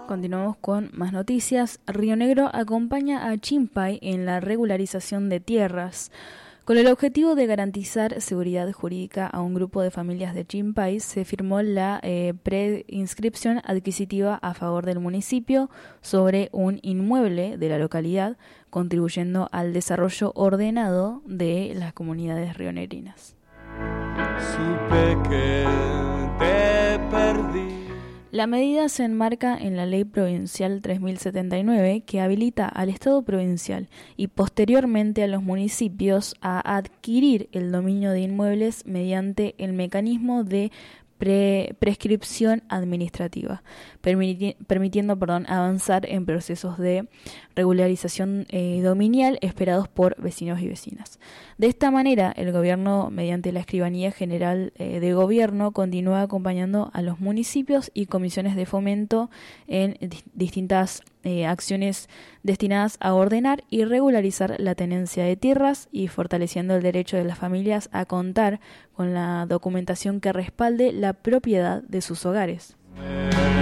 Continuamos con más noticias. Río Negro acompaña a Chimpay en la regularización de tierras. Con el objetivo de garantizar seguridad jurídica a un grupo de familias de Chimpay, se firmó la preinscripción adquisitiva a favor del municipio sobre un inmueble de la localidad, contribuyendo al desarrollo ordenado de las comunidades rionegrinas. Supe que te perdí. La medida se enmarca en la Ley Provincial 3079, que habilita al Estado provincial y posteriormente a los municipios a adquirir el dominio de inmuebles mediante el mecanismo de prescripción administrativa, permitiendo avanzar en procesos de regularización dominial esperados por vecinos y vecinas. De esta manera, el gobierno, mediante la Escribanía General de Gobierno, continúa acompañando a los municipios y comisiones de fomento en distintas acciones destinadas a ordenar y regularizar la tenencia de tierras y fortaleciendo el derecho de las familias a contar con la documentación que respalde la propiedad de sus hogares.